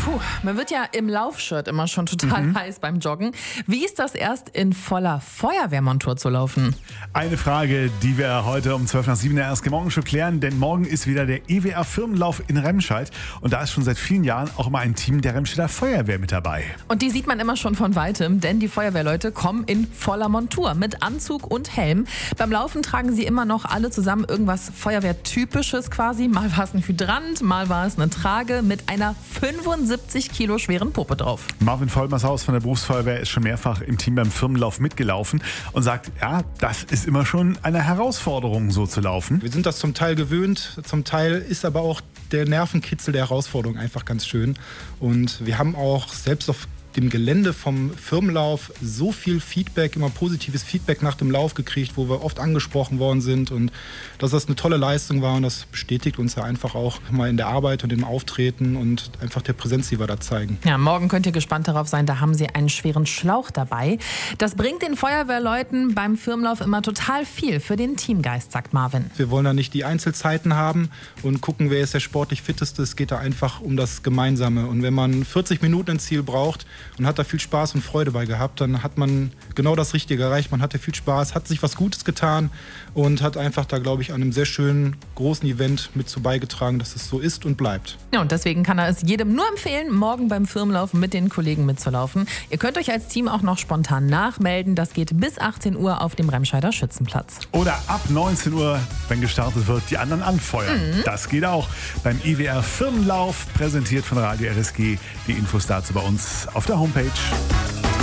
Man wird ja im Laufshirt immer schon total heiß beim Joggen. Wie ist das erst in voller Feuerwehrmontur zu laufen? Eine Frage, die wir heute um 7:12 der RSG Morgenshow klären, denn morgen ist wieder der EWR-Firmenlauf in Remscheid und da ist schon seit vielen Jahren auch immer ein Team der Remscheider Feuerwehr mit dabei. Und die sieht man immer schon von Weitem, denn die Feuerwehrleute kommen in voller Montur mit Anzug und Helm. Beim Laufen tragen sie immer noch alle zusammen irgendwas Feuerwehrtypisches quasi. Mal war es ein Hydrant, mal war es eine Trage mit einer 75 Kilo schweren Puppe drauf. Marvin Vollmershaus von der Berufsfeuerwehr ist schon mehrfach im Team beim Firmenlauf mitgelaufen und sagt, ja, das ist immer schon eine Herausforderung, so zu laufen. Wir sind das zum Teil gewöhnt, zum Teil ist aber auch der Nervenkitzel der Herausforderung einfach ganz schön. Und wir haben auch selbst auf dem Gelände vom Firmenlauf so viel Feedback, immer positives Feedback nach dem Lauf gekriegt, wo wir oft angesprochen worden sind und dass das eine tolle Leistung war und das bestätigt uns ja einfach auch mal in der Arbeit und im Auftreten und einfach der Präsenz, die wir da zeigen. Ja, morgen könnt ihr gespannt darauf sein, da haben sie einen schweren Schlauch dabei. Das bringt den Feuerwehrleuten beim Firmenlauf immer total viel für den Teamgeist, sagt Marvin. Wir wollen da nicht die Einzelzeiten haben und gucken, wer ist der sportlich Fitteste. Es geht da einfach um das Gemeinsame und wenn man 40 Minuten ein Ziel braucht, und hat da viel Spaß und Freude bei gehabt, dann hat man genau das Richtige erreicht. Man hatte viel Spaß, hat sich was Gutes getan und hat einfach da, glaube ich, an einem sehr schönen, großen Event mit zu beigetragen, dass es so ist und bleibt. Ja, und deswegen kann er es jedem nur empfehlen, morgen beim Firmenlauf mit den Kollegen mitzulaufen. Ihr könnt euch als Team auch noch spontan nachmelden. Das geht bis 18 Uhr auf dem Remscheider Schützenplatz. Oder ab 19 Uhr, wenn gestartet wird, die anderen anfeuern. Das geht auch beim EWR Firmenlauf, präsentiert von Radio RSG. Die Infos dazu bei uns auf der Homepage.